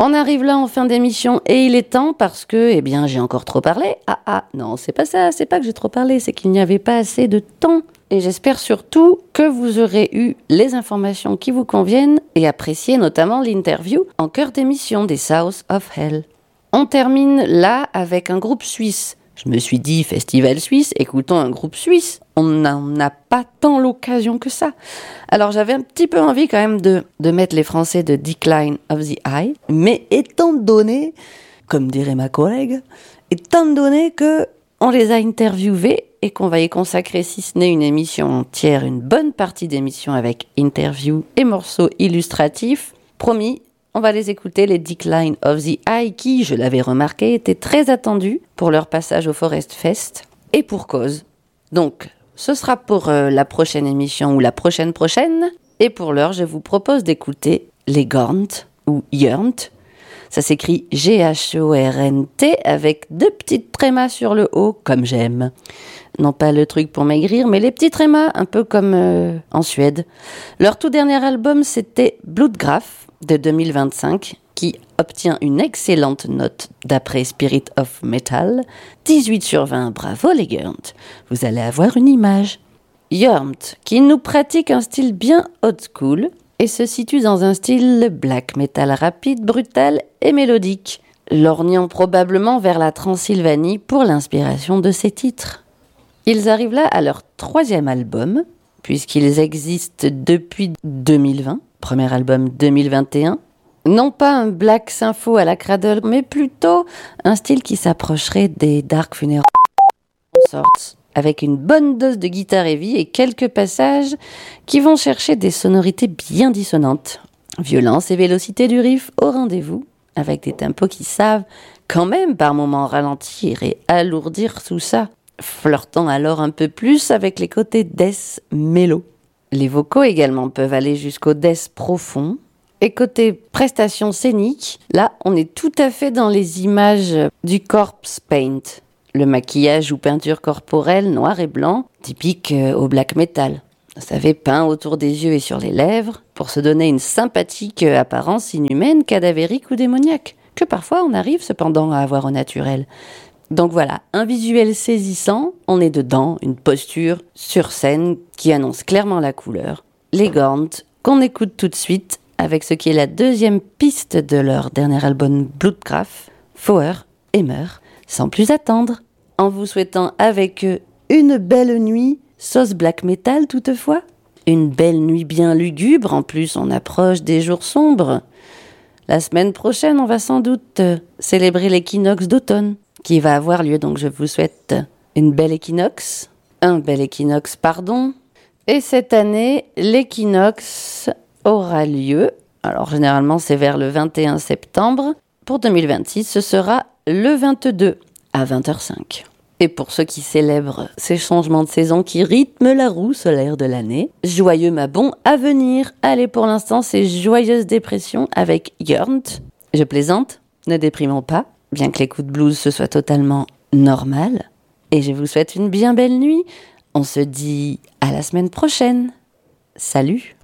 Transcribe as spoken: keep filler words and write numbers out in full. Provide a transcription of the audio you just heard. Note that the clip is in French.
On arrive là en fin d'émission et il est temps parce que, eh bien, j'ai encore trop parlé. Ah ah, non, c'est pas ça, c'est pas que j'ai trop parlé, c'est qu'il n'y avait pas assez de temps. Et j'espère surtout que vous aurez eu les informations qui vous conviennent et apprécié notamment l'interview en cœur d'émission des South of Hell. On termine là avec un groupe suisse. Je me suis dit, festival suisse, écoutons un groupe suisse. On n'en a pas tant l'occasion que ça. Alors j'avais un petit peu envie quand même de, de mettre les Français de Decline of the Eye. Mais étant donné, comme dirait ma collègue, étant donné qu'on les a interviewés et qu'on va y consacrer, si ce n'est une émission entière, une bonne partie d'émission avec interviews et morceaux illustratifs, promis, on va les écouter, les Decline of the Eye, qui, je l'avais remarqué, étaient très attendus pour leur passage au Forest Fest, et pour cause. Donc, ce sera pour euh, la prochaine émission ou la prochaine prochaine, et pour l'heure, je vous propose d'écouter les Gornt, ou Jörnt. Ça s'écrit G H O R N T, avec deux petites trémas sur le haut, comme j'aime. Non pas le truc pour maigrir, mais les petits trémas, un peu comme euh, en Suède. Leur tout dernier album, c'était Bloodgraph, de deux mille vingt-cinq, qui obtient une excellente note d'après Spirit of Metal, dix-huit sur vingt, bravo les Jörnt, vous allez avoir une image. Jörnt, qui nous pratique un style bien old school, et se situe dans un style black metal rapide, brutal et mélodique, lorgnant probablement vers la Transylvanie pour l'inspiration de ses titres. Ils arrivent là à leur troisième album, puisqu'ils existent depuis deux mille vingt, premier album deux mille vingt et un. Non pas un black sympho à la Cradle, mais plutôt un style qui s'approcherait des Dark Funeral Consorts, avec une bonne dose de guitare heavy et quelques passages qui vont chercher des sonorités bien dissonantes. Violence et vélocité du riff au rendez-vous, avec des tempos qui savent quand même par moments ralentir et alourdir tout ça, flirtant alors un peu plus avec les côtés death mélo. Les vocaux également peuvent aller jusqu'au death profond. Et côté prestations scéniques, là, on est tout à fait dans les images du corpse paint. Le maquillage ou peinture corporelle noir et blanc, typique au black metal. Vous savez, peint autour des yeux et sur les lèvres, pour se donner une sympathique apparence inhumaine, cadavérique ou démoniaque, que parfois on arrive cependant à avoir au naturel. Donc voilà, un visuel saisissant, on est dedans, une posture sur scène qui annonce clairement la couleur. Les Gornt, qu'on écoute tout de suite avec ce qui est la deuxième piste de leur dernier album Bloodgraph, Foer Hammer, sans plus attendre, en vous souhaitant avec eux une belle nuit, sauce black metal toutefois. Une belle nuit bien lugubre, en plus on approche des jours sombres. La semaine prochaine, on va sans doute célébrer l'équinoxe d'automne, qui va avoir lieu, donc je vous souhaite une belle équinoxe, un bel équinoxe, pardon. Et cette année, l'équinoxe aura lieu, alors généralement c'est vers le vingt et un septembre, pour deux mille vingt-six, ce sera le vingt-deux à vingt heures cinq. Et pour ceux qui célèbrent ces changements de saison qui rythment la roue solaire de l'année, joyeux mabon à venir. Allez, pour l'instant, c'est Joyeuse Dépression avec Jörnt. Je plaisante, ne déprimons pas, bien que les coups de blues ce soit totalement normal. Et je vous souhaite une bien belle nuit. On se dit à la semaine prochaine. Salut!